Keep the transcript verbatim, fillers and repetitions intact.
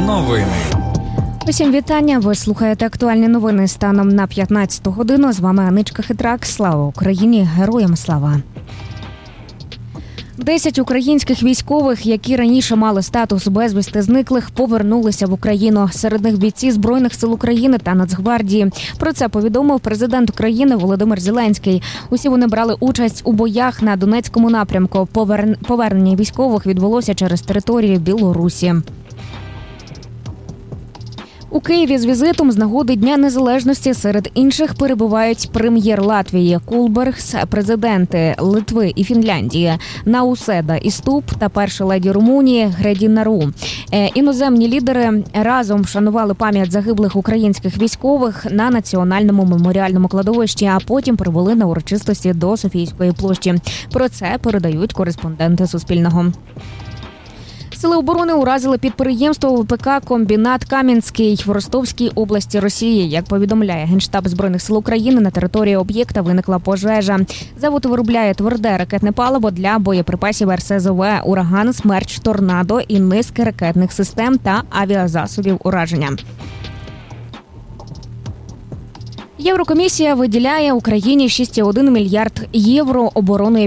Новини. Усім вітання. Ви слухаєте актуальні новини станом на п'ятнадцяту годину. З вами Аничка Хитрак. Слава Україні! Героям слава! Десять українських військових, які раніше мали статус безвісти зниклих, повернулися в Україну. Серед них бійці Збройних сил України та Нацгвардії. Про це повідомив президент України Володимир Зеленський. Усі вони брали участь у боях на Донецькому напрямку. Повернення військових відбулося через територію Білорусі. У Києві з візитом з нагоди Дня Незалежності серед інших перебувають прем'єр Латвії Кулбергс, президенти Литви і Фінляндії Науседа і Ступ та перша леді Румунії Гредінару. Іноземні лідери разом вшанували пам'ять загиблих українських військових на національному меморіальному кладовищі, а потім прибули на урочистості до Софійської площі. Про це передають кореспонденти Суспільного. Сили оборони уразили підприємство ВПК «Комбінат Кам'янський» в Ростовській області Росії. Як повідомляє Генштаб Збройних сил України, на території об'єкта виникла пожежа. Завод виробляє тверде ракетне паливо для боєприпасів ер ес зет ве «Ураган», «Смерч», «Торнадо» і низки ракетних систем та авіазасобів ураження. Єврокомісія виділяє Україні шість цілих один мільярд євро оборонної